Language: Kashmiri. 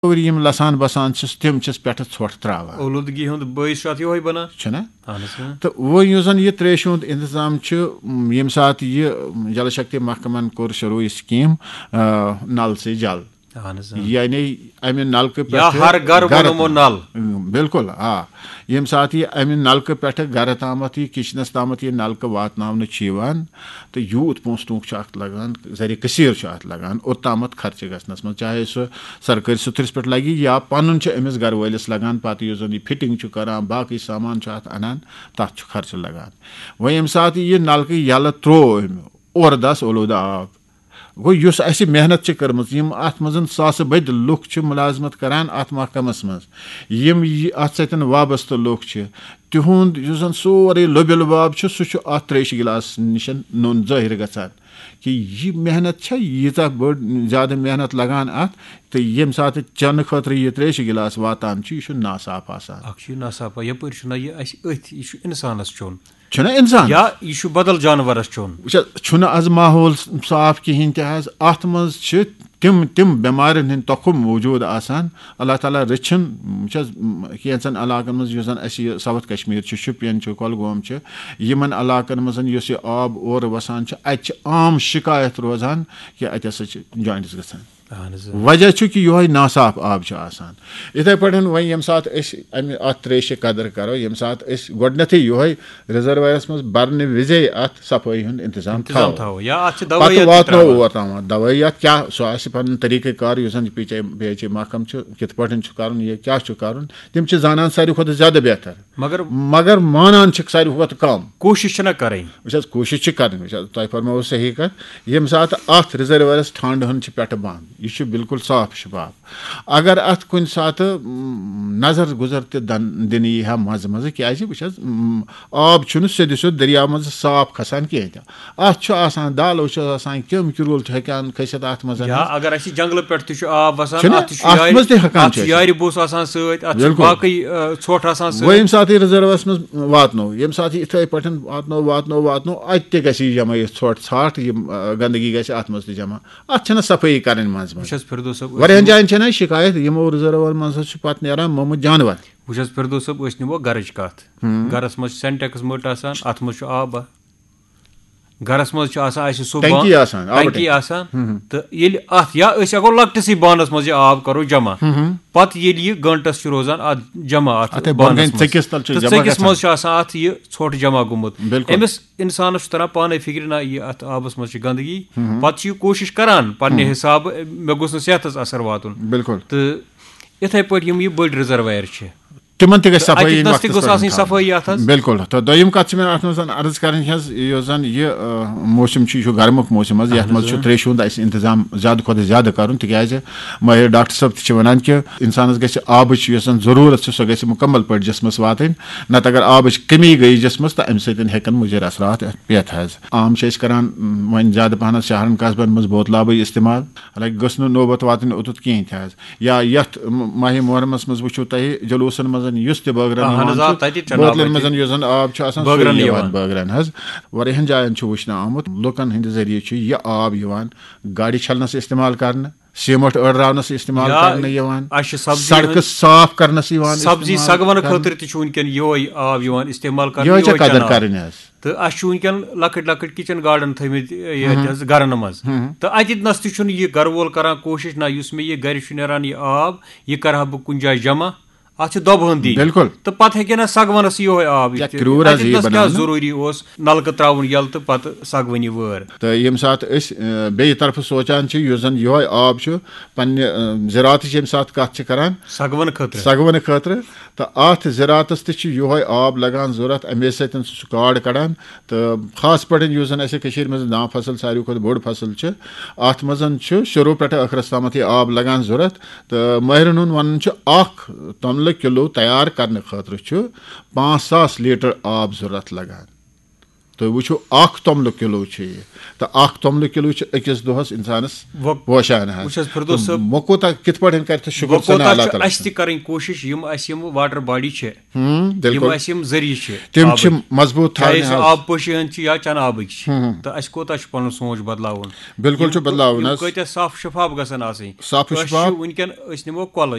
یِم لسان بسان چھِس تِم چھِس پٮ۪ٹھٕ ژھۄٹھ تراوان اولوٗدگی ہُنٛد بٲعث چھُ اَتھ یِہوے بَنان چھُنہ اہن حظ تہٕ وۄنۍ یُس زَن یہِ ترٛیشہِ ہُنٛد اِنتظام چھُ ییٚمہِ ساتہٕ یہِ جل شکتی محکمن کوٚر شروٗع یہِ سکیٖم نل سے جل اہن حظ یعنی اَمہِ نلکہٕ یا ہر گرٕ بنومو نل بِلکُل ییٚمہِ ساتہٕ یہِ اَمہِ نلکہٕ پٮ۪ٹھٕ گرٕ تامَتھ یہِ کِچنس تامَتھ یہِ نلکہٕ واتناونہٕ چھُ یِوان تہٕ یوٗت پونٛسہٕ ٹونٛک چھُ اَتھ لگان ذٔریعہِ کٔثیٖر چھُ اَتھ لگان اوٚتامَتھ خرچہٕ گژھنس منٛز چاہے سُہ سرکٲرۍ سُتھرِس پٮ۪ٹھ لگہِ یا پَنُن چھُ أمِس گرٕ وٲلِس لگان پَتہٕ یُس زَن یہِ فِٹِنٛگ چھُ کران باقٕے سامان چھُ اَتھ اَنان تَتھ چھُ خرچہٕ لگان وۄنۍ ییٚمہِ ساتہٕ یہِ نلکہٕ یَلہٕ تروو أمۍ اورٕ دَس اولوٗدٕ آب گوٚو یُس اَسہِ محنت چھِ کٔرمٕژ یِم اَتھ منٛز ساسہٕ بٔدۍ لُکھ چھِ مُلازمت کران اَتھ محکمس منٛز یِم اَتھ سۭتۍ وابستہٕ لُکھ چھِ تِہُنٛد یُس زَن سورُے لوٚبہِ لُباب چھُ سُہ چھُ اَتھ ترٛیشہِ گِلاس نِش نوٚن ظٲہِر گژھان کہِ یہِ محنت چھےٚ ییٖژاہ بٔڑ زیادٕ محنت لگان اَتھ تہٕ ییٚمہِ ساتہٕ چٮ۪نہٕ خٲطرٕ یہِ ترٛیشہِ گِلاس واتان چھُ یہِ چھُ ناصاف آسان اکھ چھُ یہِ ناصاف یپٲرۍ چھُنہ یہِ اَسہِ أتھۍ یہِ چھُ اِنسانس چیوٚن چھُنہ اِنسان یا یہِ چھُ بدل جانورس چیوٚن وٕچھ حظ چھُنہٕ آز ماحول صاف کِہیٖنۍ تہِ حظ اَتھ منٛز چھِ تِم بٮ۪مارٮ۪ن ہٕنٛدۍ تۄخُم موٗجوٗد آسان اللہ تعالیٰ رٔچھِن وٕچھ حظ کینٛژن علاقن منٛز یُس زن اَسہِ یہِ ساوُتھ کشمیٖر چھُ شُپین چھُ کۄلگوم چھُ یِمن علاقن منٛز یُس یہِ آب اورٕ وسان چھُ اَتہِ چھِ عام شِکایت روزان کہِ اَتہِ ہسا چھِ جویِنٹٕس گژھان وجہ چھُ کہِ یِہوے ناصاف آب چھُ آسان یِتھٕے پٲٹھۍ وۄنۍ ییٚمہِ ساتہٕ أسۍ اَمہِ اَتھ ترٛیشہِ قدر کرو ییٚمہِ ساتہٕ أسۍ گۄڈٕنیتھٕے یِہوے رِزرویرس منٛز برنہٕ وِزے اَتھ صفٲیی ہُنٛد اِنتظام تھاوو پتہٕ واتناوو اور تام دوٲیی اَتھ کیاہ سُہ آسہِ پنُن طٔریٖقہٕ کار یُس زن پی ایچ ای محکم چھُ کِتھ پٲٹھۍ چھُ کرُن یہِ کیاہ چھُ کرُن تِم چھِ زانان ساروی کھۄتہٕ زیادٕ بہتر مگر مانان چھِکھ ساروی کھۄتہٕ کم کوٗشِش چھِنہ کَرٕنۍ وٕچھ حظ کوٗشِش چھِ کَرٕنۍ وٕچھ حظ تۄہہِ فرمٲوٕ صحیح کَتھ ییٚمہِ ساتہٕ اَتھ رِزرویرس ٹھنٛڈ ہن چھِ پٮ۪ٹھٕ بنٛد یہِ چھُ بِلکُل صاف شِفاف اگر اَتھ کُنہِ ساتہٕ نظر گُزر تہِ دِنہٕ یی ہا منٛزٕ منٛزٕ کیازِ وٕچھ حظ آب چھُنہٕ سیٚدِ سیوٚد دٔریاو منٛز صاف کھسان کینٛہہ تہِ اَتھ چھُ آسان دالو چھُ آسان کیٚم کِرول چھُ ہٮ۪کان کھٔسِتھ اَتھ منٛز اگر اَسہِ جنگلہٕ پٮ۪ٹھ تہِ چھُ آب وسان اَتھ منٛز تہِ ہٮ۪کان چھُ یارِ بوس آسان سۭتۍ اَتھ چھُ باقٕے ژھۄٹھ آسان سۭتۍ وۄنۍ ییٚمہِ ساتہٕ یہِ رِزروَس منٛز واتنو ییٚمہِ ساتہٕ یہِ یِتھٕے پٲٹھۍ واتنو اَتہِ تہِ گژھِ یہِ جمع یہِ ژھۄٹھ ژھاٹھ یِم گنٛدگی گژھِ اَتھ منٛز تہِ جمع اَتھ چھنہٕ صفٲیی کَرٕنۍ منٛزٕ منٛز واریاہن جاین چھنہ شِکایت یِمو رِزروَن منٛز حظ چھُ پَتہٕ نیران مومُت جانور وٕچھ حظ فِردوس صٲب أسۍ نِمو گرٕچ کَتھ گرس منٛز چھِ سینٹیکٕس مٔٹ آسان اَتھ منٛز چھُ آب گرس منٛز چھُ آسان اَسہِ سُہ ٹنکی آسان تہٕ ییٚلہِ اَتھ یا أسۍ ہٮ۪کو لۄکٹِسٕے بانس منٛز یہِ آب کرو جمع پتہٕ ییٚلہِ یہِ گنٹس چھُ روزان اَتھ جمع اَتھ ژٔکِس منٛز چھُ آسان اَتھ یہِ ژھۄٹھ جمع گوٚمُت أمِس اِنسانس چھُ تران پانے فِکرِ نہ یہِ اَتھ آبس منٛز چھِ گنٛدگی پتہٕ چھُ یہِ کوٗشِش کران پننہِ حِسابہٕ مےٚ گوٚژھ نہٕ صحتس اثر واتُن تہٕ یِتھٕے پٲٹھۍ یِم یہِ بٔڑۍ رِزرویر چھِ تِمن تہِ گژھِ صفٲیی بِلکُل تہٕ دوٚیِم کَتھ چھِ مےٚ اَتھ منٛز عرض کَرٕنۍ حظ یُس زَن یہِ موسِم چھُ یہِ چھُ گرمُک موسِم حظ یَتھ منٛز چھُ ترٛیشہِ ہُنٛد اَسہِ اِنتظام زیادٕ کھۄتہٕ زیادٕ کَرُن تِکیازِ مٲہِر ڈاکٹر صٲب تہِ چھِ وَنان کہِ اِنسانَس گژھِ آبٕچ یۄس زَن ضروٗرت چھِ سۄ گژھِ مُکمل پٲٹھۍ جِسمَس واتٕنۍ نَتہٕ اگر آبٕچ کٔمی گٔیے جِسمَس تہٕ اَمہِ سۭتۍ ہٮ۪کن مُضِر اثرات پٮ۪تھ حظ عام چھِ أسۍ کران وۄنۍ زیادٕ پَہنَس شہرن قصبن منٛز بوتلہٕ آبٕے اِستعمال حالانکہِ گٔژھ نہٕ نوبت واتٕنۍ اوٚتُتھ کِہینۍ تہِ حظ یا یَتھ ماہِ محرمس منٛز وٕچھو تۄہہِ جلوٗسن منٛز یُس تہِ بٲگرن بٲتلن منٛز یُس زن آب چھُ آسان بٲگرن حظ واریاہن جاین چھُ وٕچھنہٕ آمُت لُکن ہٕنٛدِ ذٔریعہٕ چھُ یہِ آب یِوان گاڑِ چھلنس استعمال کرنہٕ سیٖمٹ أڑراونس استعمال کرنہٕ یِوان سڑکہٕ صاف کرنس یِوان سبزی سگونہٕ خٲطرٕ تہِ چھُ وٕنکیٚن یِہوے آب یِوان استعمال یِہوے چھےٚ قدر کرٕنۍ حظ تہٕ اَسہِ چھُ وٕنکیٚن لۄکٕٹۍ لۄکٕٹۍ کِچن گاڈن تھٲمٕتۍ ییٚتہِ حظ گرن منٛز تہٕ اَتِنس تہِ چھُنہٕ یہِ گرٕ وول کران کوٗشِش نہ یُس مےٚ یہِ گرِ چھُ نیران یہِ آب یہِ کرٕ ہا بہٕ کُنہِ جایہِ جمع اَتھ چھِ دۄبہٕ دِنۍ بِلکُل تہٕ پَتہٕ ہیٚکہِ نہ سگوَنس یِہوے آب کیاہ ضروٗری اوس نلکہٕ تراوُن یَلہٕ تہٕ پَتہٕ سگوٕنہِ وٲر تہٕ ییٚمہِ ساتہٕ أسۍ بیٚیہِ طرفہٕ سونٛچان چھِ یُس زن یِہوے آب چھُ پننہِ زِراعتٕچ ییٚمہِ ساتہٕ کتھ چھِ کران سگوَنہٕ خٲطرٕ تہٕ اَتھ زِراعتس تہِ چھُ یِہوے آب لگان ضوٚرتھ اَمے سۭتۍ سُہ کاڈ کڑان تہٕ خاص پٲٹھۍ یُس زن اَسہِ کٔشیٖر منٛز داں فصل ساروی کھۄتہٕ بوٚڑ فصل چھُ اَتھ منٛز چھُ شروٗع پٮ۪ٹھٕ ٲخرس تامتھ یہِ آب لگان ضوٚرتھ تہٕ مٲہرن ہُنٛد وَنُن چھُ اکھ توٚملہٕ کِلوٗ تیار کرنہٕ خٲطرٕ چھُ 5,000 لیٖٹر آب ضوٚرتھ لگان तुम वो तोमल किलो तो तोमल किलो अकिस दोहस इंसानस पोशान मो कोता कित पढ़न कर शुक्र कोशिश वाटर बॉडी जरिए तिम मजबूत आब पोशी या चनाबक तो अस कोता पन सोच बदलावन बिल्कुल बदलावन कत साफ शफाफ गसन आसनी साफ शफाफ वनकन निमो कल